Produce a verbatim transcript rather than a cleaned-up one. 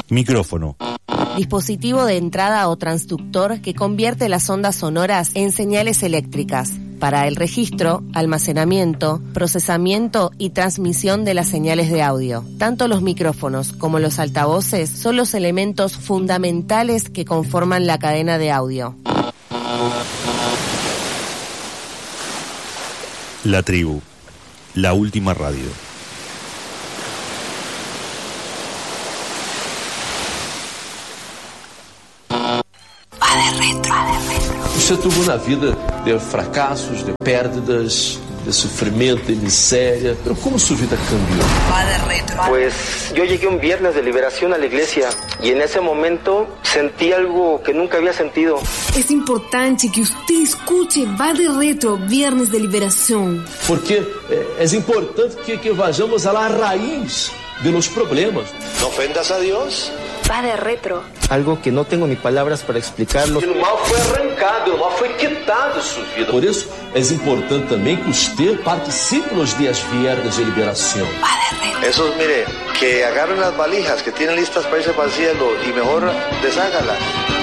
Micrófono. Dispositivo de entrada o transductor que convierte las ondas sonoras en señales eléctricas para el registro, almacenamiento, procesamiento y transmisión de las señales de audio. Tanto los micrófonos como los altavoces son los elementos fundamentales que conforman la cadena de audio. La tribu, la última radio. Você tuvo una vida de fracasos, de pérdidas, de sufrimiento, de miseria. Pero ¿cómo su vida cambió? Pues yo llegué un viernes de liberación a la iglesia y en ese momento sentí algo que nunca había sentido. Es importante que usted escuche Va de Retro, Viernes de Liberación. Porque es importante que, que vayamos a la raíz de los problemas. No ofendas a Dios. Va de Retro. Algo que no tengo ni palabras para explicarlo. O mal foi arrancado, o mal foi quitado de sua vida. Por isso, é importante também que usted participe nos dias viernes de liberación. Va de Retro. Esos, mire, que agarren las valijas que tienen listas para irse para el cielo y mejor deshágalas.